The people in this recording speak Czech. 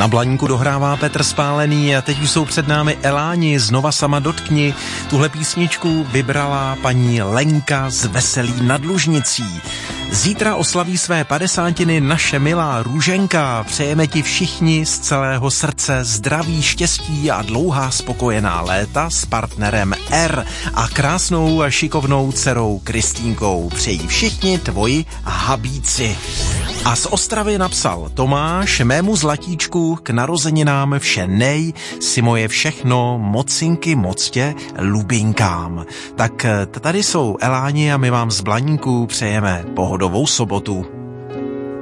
Na Blaníku dohrává Petr Spálený a teď už jsou před námi Eláni, Znova sama dotkni. Tuhle písničku vybrala paní Lenka z Veselí nad Lužnicí. Zítra oslaví své 50. naše milá Růženka. Přejeme ti všichni z celého srdce zdraví, štěstí a dlouhá spokojená léta s partnerem R a krásnou a šikovnou dcerou Kristýnkou. Přejí všichni tvoji habíci. A z Ostravy napsal Tomáš: mému zlatíčku k narozeninám vše nej, si moje všechno, mocinky moc tě lubinkám. Tak tady jsou Eláni a my vám z Blaníku přejeme pohodovou sobotu.